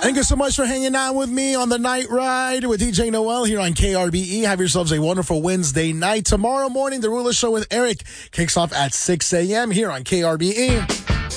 Thank you so much for hanging out with me on the Night Ride with DJ Noel here on KRBE. Have yourselves a wonderful Wednesday night. Tomorrow morning, The Ruler Show with Eric kicks off at 6 a.m. here on KRBE.